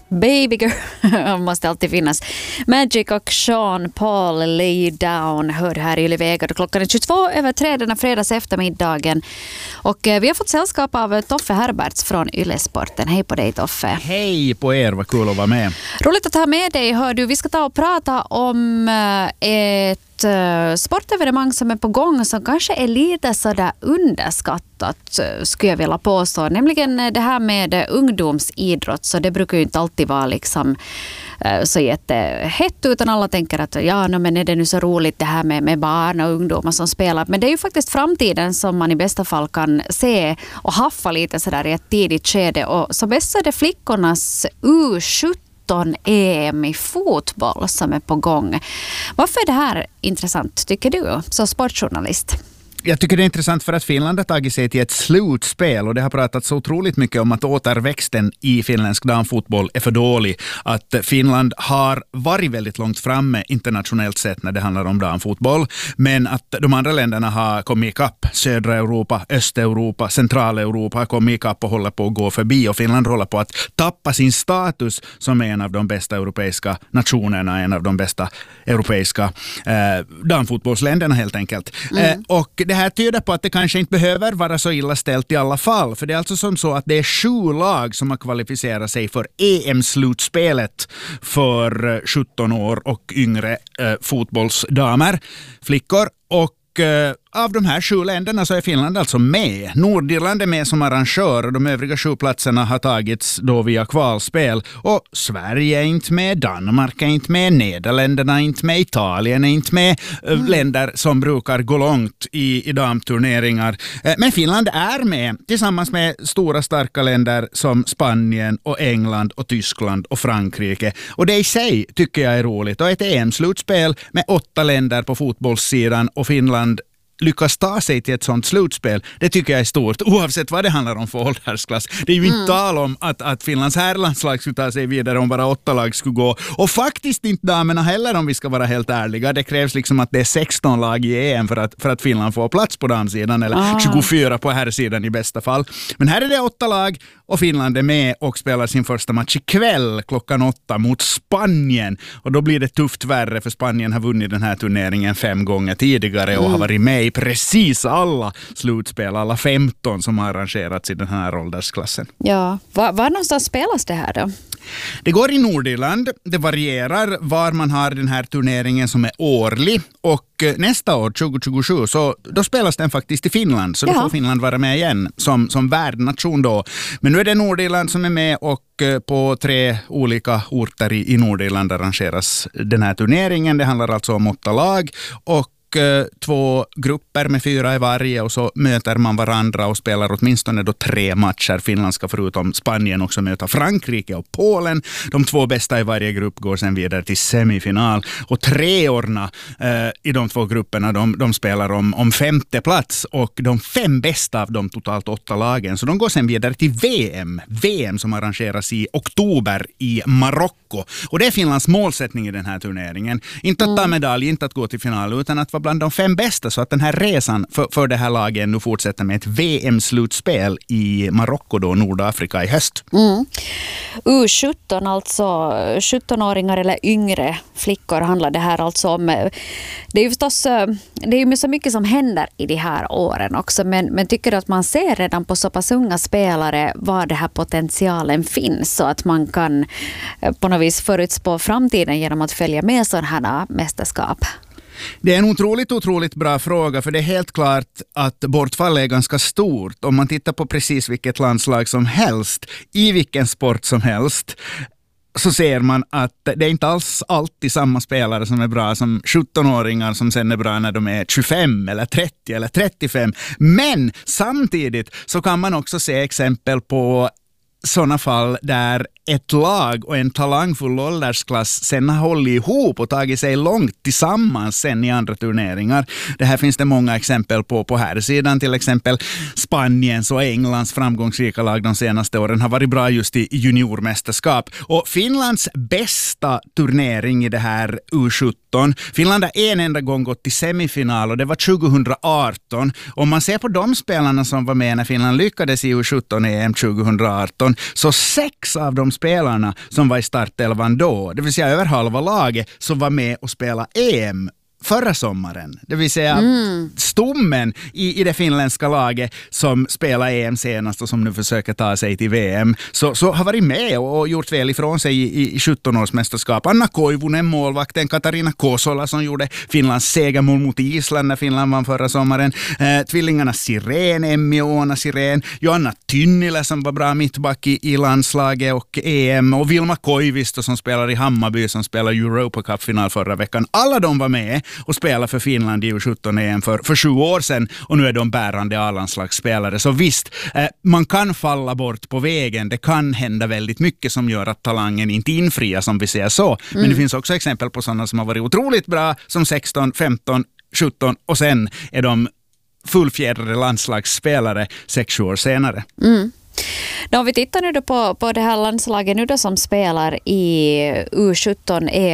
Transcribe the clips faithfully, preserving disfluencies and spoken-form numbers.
Baby girl måste alltid finnas. Magic och Sean Paul Lay Down hör här i Ylevega. Klockan är tjugotvå över tre denna fredags eftermiddagen. Och eh, vi har fått sällskap av Toffe Herberts från Yle-sporten. Hej på dig, Toffe. Hej på er, vad kul att vara med. Roligt att ha med dig. Hör du, vi ska ta och prata om eh, ett sportevenemang som är på gång som kanske är lite sådär underskattat, skulle jag vilja påstå. Nämligen det här med ungdomsidrott. Så det brukar ju inte alltid vara liksom så jättehett, utan alla tänker att ja, no, men är det nu så roligt det här med, med barn och ungdomar som spelar. Men det är ju faktiskt framtiden som man i bästa fall kan se och haffa lite sådär i ett tidigt skede. Och så bäst är det flickornas U sjutton E M i fotboll som är på gång. Varför är det här intressant, tycker du, som sportjournalist? Jag tycker det är intressant för att Finland har tagit sig till ett slutspel och det har pratats så otroligt mycket om att återväxten i finländsk damfotboll är för dålig. Att Finland har varit väldigt långt framme internationellt sett när det handlar om damfotboll, men att de andra länderna har kommit ikapp. Södra Europa, Östeuropa, Centraleuropa har kommit ikapp och håller på att gå förbi, och Finland håller på att tappa sin status som en av de bästa europeiska nationerna, en av de bästa europeiska eh, damfotbollsländerna helt enkelt. Mm. Eh, och det Det här tyder på att det kanske inte behöver vara så illa ställt i alla fall. För det är alltså som så att det är sju lag som har kvalificerat sig för E M-slutspelet för sjutton år och yngre eh, fotbollsdamer, flickor. Och eh, av de här sju länderna så är Finland alltså med. Nordirland är med som arrangör och de övriga sju platserna har tagits då via kvalspel. Och Sverige är inte med, Danmark är inte med, Nederländerna är inte med, Italien är inte med. Mm. Länder som brukar gå långt i, i damturneringar. Men Finland är med tillsammans med stora starka länder som Spanien och England och Tyskland och Frankrike. Och det i sig tycker jag är roligt. Och ett E M-slutspel med åtta länder på fotbollssidan och Finland lyckas ta sig till ett sånt slutspel, det tycker jag är stort, oavsett vad det handlar om för åldersklass. Det är ju inte mm. tal om att, att Finlands herrlandslag skulle ta sig vidare om bara åtta lag skulle gå. Och faktiskt inte damerna heller, om vi ska vara helt ärliga. Det krävs liksom att det är sexton lag i E M för att, för att Finland får plats på damsidan, eller ah. tjugofyra på herrsidan i bästa fall. Men här är det åtta lag och Finland är med och spelar sin första match ikväll klockan åtta mot Spanien. Och då blir det tufft värre, för Spanien har vunnit den här turneringen fem gånger tidigare och mm. har varit med i precis alla slutspel, alla femton som har arrangerats i den här åldersklassen. Ja, var, var någonstans spelas det här då? Det går i Nordirland. Det varierar var man har den här turneringen som är årlig, och nästa år, tjugo tjugosju, så då spelas den faktiskt i Finland, så då ja. får Finland vara med igen som, som värdnation då. Men nu är det Nordirland som är med, och på tre olika orter i, i Nordirland arrangeras den här turneringen. Det handlar alltså om åtta lag och två grupper med fyra i varje, och så möter man varandra och spelar åtminstone då tre matcher. Finland ska förutom Spanien också möta Frankrike och Polen. De två bästa i varje grupp går sen vidare till semifinal, och treorna eh, i de två grupperna de, de spelar om, om femte plats, och de fem bästa av de totalt åtta lagen, så de går sen vidare till V M. V M som arrangeras i oktober i Marocko, och det är Finlands målsättning i den här turneringen. Inte att ta medalj, inte att gå till final, utan att vara bland de fem bästa, så att den här resan för, för det här laget nu fortsätter med ett V M-slutspel i Marocko då, Nordafrika i höst. Mm. U sjutton, alltså sjuttonåringar eller yngre flickor handlar det här alltså om. Det är ju förstås, det är ju så mycket som händer i de här åren också, men, men tycker du att man ser redan på så pass unga spelare var det här potentialen finns, så att man kan på något vis förutspå framtiden genom att följa med sådana här mästerskap? Det är en otroligt, otroligt bra fråga, för det är helt klart att bortfall är ganska stort. Om man tittar på precis vilket landslag som helst, i vilken sport som helst, så ser man att det är inte alls alltid samma spelare som är bra som sjuttonåringar som sen är bra när de är tjugofem eller trettio eller trettiofem. Men samtidigt så kan man också se exempel på sådana fall där ett lag och en talangfull åldersklass sen har hållit ihop och tagit sig långt tillsammans sen i andra turneringar. Det här finns det många exempel på på här sidan. Till exempel Spaniens och Englands framgångsrika lag de senaste åren har varit bra just i juniormästerskap. Och Finlands bästa turnering i det här U sjutton, Finland har en enda gång gått till semifinal, och det var tjugoarton. Om man ser på de spelarna som var med när Finland lyckades i U sjutton E M tjugoarton, startelvan, så sex av de spelarna som var i startelvan då, det vill säga över halva laget, som var med och spela E M förra sommaren. Det vill säga mm. stommen i, i det finländska laget som spelar E M senast och som nu försöker ta sig till V M. Så, så har varit med och, och gjort väl ifrån sig i, i sjutton-årsmästerskap. Anna Koivunen, målvakten, Katarina Kosola som gjorde Finlands segermål mot Island när Finland vann förra sommaren. Eh, tvillingarna Siren, Emmi och Oona Siren. Joanna Tynnilä som var bra mittback i, i landslaget och E M. Och Vilma Koivisto som spelar i Hammarby som spelar Europa Cup-final förra veckan. Alla de var med och spela för Finland i U sjutton-E M för, för sju år sedan och nu är de bärande A-landslagsspelare. Så visst, eh, man kan falla bort på vägen. Det kan hända väldigt mycket som gör att talangen inte infrias, som vi säger så. Mm. Men det finns också exempel på sådana som har varit otroligt bra som sexton, femton, sjutton och sen är de fullfjädrade landslagsspelare sex sju år senare. Mm. Då om vi tittar nu då på, på det här landslaget nu då som spelar i U sjutton-E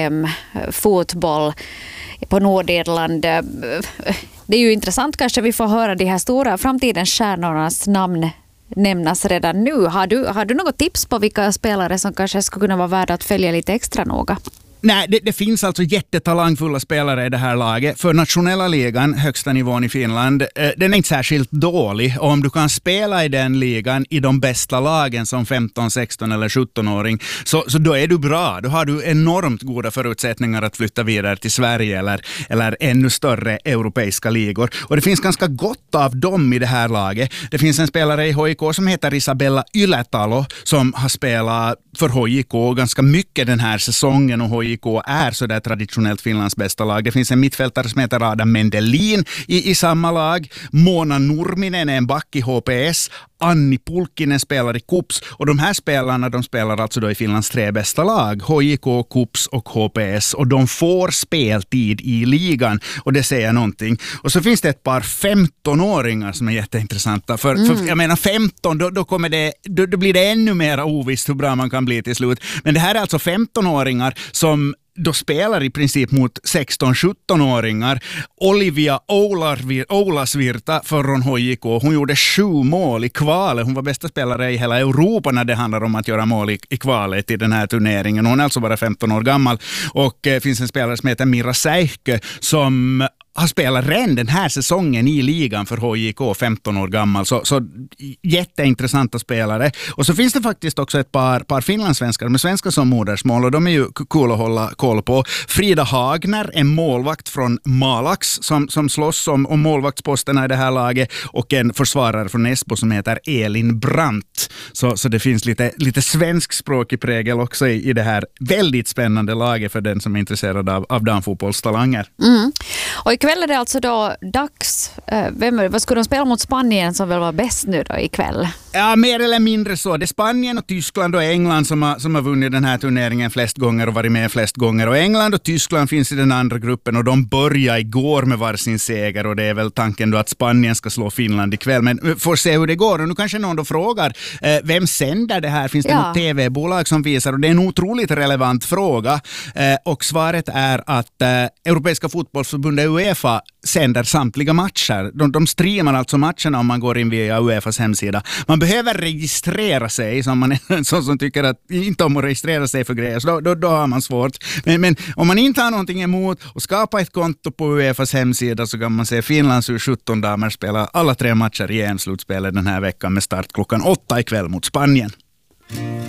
M-fotboll på Nordirland. Det är ju intressant, kanske vi får höra de här stora framtidens stjärnornas namn nämnas redan nu. Har du, har du något tips på vilka spelare som kanske skulle kunna vara värda att följa lite extra noga? Nej, det, det finns alltså jättetalangfulla spelare i det här laget. För nationella ligan, högsta nivån i Finland, eh, den är inte särskilt dålig. Och om du kan spela i den ligan i de bästa lagen som femton, sexton eller sjutton-åring, så, så då är du bra. Då har du enormt goda förutsättningar att flytta vidare till Sverige eller, eller ännu större europeiska ligor. Och det finns ganska gott av dem i det här laget. Det finns en spelare i H I K som heter Isabella Ylätalo som har spelat för H I K ganska mycket den här säsongen, och H I K är så där traditionellt Finlands bästa lag. Det finns en mittfältare som heter Adam Mendelin i, i samma lag. Mona Nurminen är en back i H P S. Anni Pulkkinen spelar i Kups, och de här spelarna de spelar alltså då i Finlands tre bästa lag, H I K, Kups och H P S, och de får speltid i ligan, och det säger någonting. Och så finns det ett par femton-åringar som är jätteintressanta, för, mm. för jag menar femton, då, då, kommer det, då, då blir det ännu mer ovisst hur bra man kan bli till slut. Men det här är alltså femton-åringar som då spelar i princip mot sexton sjutton-åringar. Olivia Oulasvirta från H J K, hon gjorde sju mål i kvalet. Hon var bästa spelare i hela Europa när det handlar om att göra mål i, i kvalet i den här turneringen. Hon är alltså bara femton år gammal. Och eh, finns en spelare som heter Mira Säihkö som har spelat redan den här säsongen i ligan för H J K, femton år gammal. Så, så jätteintressanta spelare. Och så finns det faktiskt också ett par, par finlandssvenskar med svenska som modersmål, och de är ju cool att hålla koll på. Frida Hagner, en målvakt från Malax som, som slåss om, om målvaktsposterna i det här laget, och en försvarare från Esbo som heter Elin Brandt. Så, så det finns lite, lite svenskspråkig prägel också i, i det här väldigt spännande laget för den som är intresserad av, av damfotbollstalanger. Mm. Och ikväll är det alltså då dags. Vem är det? Vad skulle de spela mot Spanien som väl var bäst nu då ikväll? Ja, mer eller mindre så. Det är Spanien och Tyskland och England som har, som har vunnit den här turneringen flest gånger och varit med flest gånger. Och England och Tyskland finns i den andra gruppen, och de börjar igår med varsin seger, och det är väl tanken då att Spanien ska slå Finland ikväll. Men får se hur det går. Och nu kanske någon då frågar, eh, vem sänder det här? Finns det ja. något tv-bolag som visar? Och det är en otroligt relevant fråga. Eh, och svaret är att eh, Europeiska fotbollsförbundet UEFA sänder samtliga matcher. De, de streamar alltså matcherna om man går in via UEFAs hemsida. Man behöver registrera sig, som man är en sån som tycker att inte om att registrera sig för grejer, så då, då, då har man svårt. Men, men om man inte har någonting emot och skapa ett konto på UEFAs hemsida, så kan man se Finlands U sjutton-damer spela alla tre matcher i E M-slutspelet den här veckan med start klockan åtta ikväll mot Spanien.